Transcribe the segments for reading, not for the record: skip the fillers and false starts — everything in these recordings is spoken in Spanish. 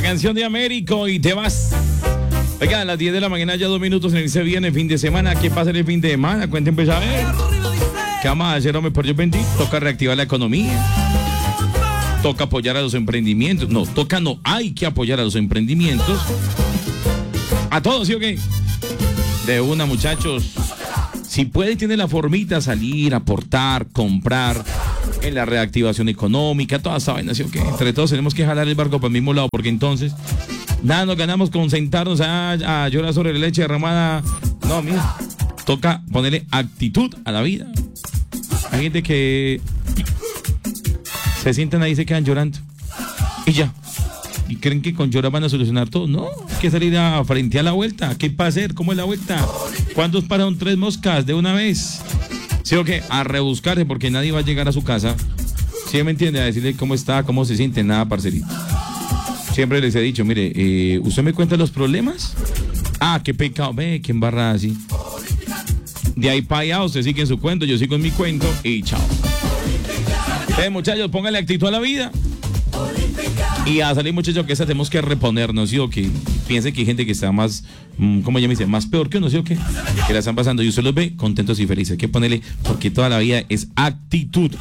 canción de Américo y te vas. Oiga, a las 10 de la mañana, ya 2 minutos en ese viernes, fin de semana. ¿Qué pasa en el fin de semana? Cuéntenme, pues, a ver. ¿Qué vamos a hacer, hombre? Por Dios bendito. Toca reactivar la economía. Toca apoyar a los emprendimientos. No, hay que apoyar a los emprendimientos. A todos, ¿sí o qué? De una, muchachos. Si puede, tiene la formita, salir, aportar, comprar en la reactivación económica, toda esa vaina, ¿sí o qué? Entre todos tenemos que jalar el barco para el mismo lado, porque entonces nada nos ganamos con sentarnos a llorar sobre la leche derramada. No, mira, toca ponerle actitud a la vida. Hay gente que se sientan ahí y se quedan llorando. Y ya. Y creen que con llorar van a solucionar todo. No, hay que salir a frentear la vuelta. ¿Qué va a hacer? ¿Cómo es la vuelta? ¿Cuántos pararon 3 moscas de una vez? ¿Sí o qué? A rebuscarse, porque nadie va a llegar a su casa. ¿Sí me entiende? A decirle cómo está, cómo se siente. Nada, parcerito. Siempre les he dicho, mire, ¿usted me cuenta los problemas? Ah, qué pecado. Ve, qué embarrada así. De ahí para allá, usted sigue en su cuento, yo sigo en mi cuento y chao. Muchachos, pónganle actitud a la vida. Y a salir, muchachos, que esa tenemos que reponernos, ¿sí o qué? Piensen que hay gente que está más, ¿cómo ella me dice? Más peor que uno, ¿sí o qué? Que la están pasando y usted los ve contentos y felices. Hay que ponerle, porque toda la vida es actitud.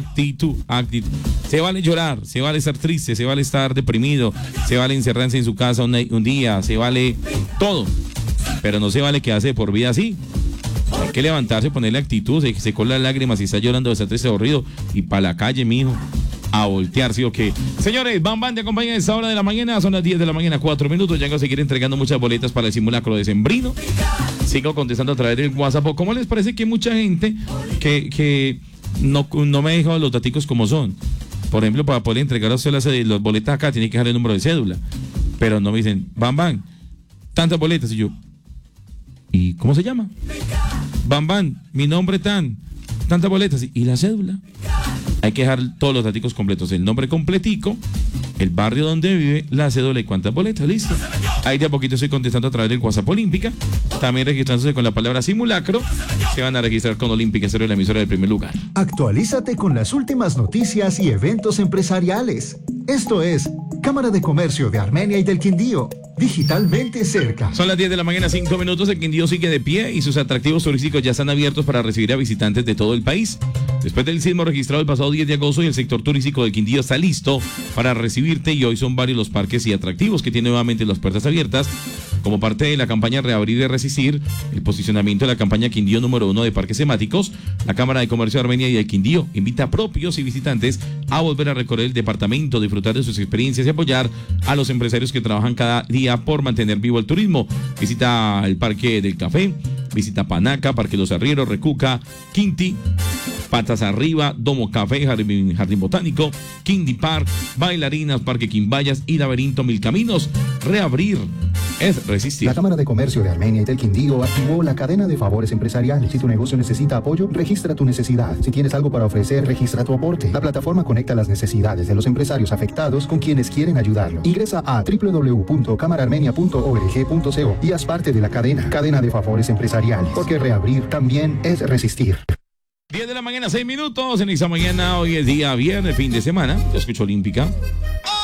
Se vale llorar, se vale estar triste, se vale estar deprimido, se vale encerrarse en su casa un día, se vale todo. Pero no se vale quedarse por vida así. Hay que levantarse, ponerle actitud, se con las lágrimas, si está llorando, está triste, aburrido, y para la calle, mijo, a voltear, ¿sí o qué? Señores, Bam te acompaña a esta hora de la mañana, son las 10 de la mañana, 4 minutos, ya que seguir entregando muchas boletas para el simulacro de Sembrino. Sigo contestando a través del WhatsApp. ¿Cómo les parece que hay mucha gente que no me ha dejado los daticos como son? Por ejemplo, para poder entregar a usted las boletas acá, tiene que dejar el número de cédula. Pero no me dicen, Bam, tantas boletas, y yo, ¿y cómo se llama? Bam, mi nombre tantas boletas, y la cédula. Hay que dejar todos los datos completos, el nombre completico, el barrio donde vive, la cédula y cuántas boletas, listo. Ahí de a poquito estoy contestando a través del WhatsApp Olímpica. También registrándose con la palabra simulacro, se van a registrar con Olímpica, ser la emisora del primer lugar. Actualízate con las últimas noticias y eventos empresariales. Esto es Cámara de Comercio de Armenia y del Quindío, digitalmente cerca. Son las 10 de la mañana, 5 minutos. El Quindío sigue de pie y sus atractivos turísticos ya están abiertos para recibir a visitantes de todo el país. Después del sismo registrado el pasado 10 de agosto, y el sector turístico del Quindío está listo para recibirte, y hoy son varios los parques y atractivos que tienen nuevamente las puertas abiertas como parte de la campaña Reabrir y Resistir, el posicionamiento de la campaña Quindío número 1 de parques temáticos. La Cámara de Comercio de Armenia y del Quindío invita a propios y visitantes a volver a recorrer el departamento, disfrutar de sus experiencias y apoyar a los empresarios que trabajan cada día por mantener vivo el turismo. Visita el Parque del Café, visita Panaca, Parque Los Arrieros, Recuca, Quinti, Patas Arriba, Domo Café, Jardín Botánico, Quindí Park, Bailarinas, Parque Quimbayas y Laberinto Mil Caminos. Reabrir es resistir. La Cámara de Comercio de Armenia y del Quindío activó la cadena de favores empresariales. Si tu negocio necesita apoyo, registra tu necesidad. Si tienes algo para ofrecer, registra tu aporte. La plataforma conecta las necesidades de los empresarios afectados con quienes quieren ayudarlos. Ingresa a www.camararmenia.org.co y haz parte de la cadena de favores empresariales, porque reabrir también es resistir. 10 de la mañana, 6 minutos. En esta mañana, hoy es día viernes, fin de semana. Yo escucho Olímpica.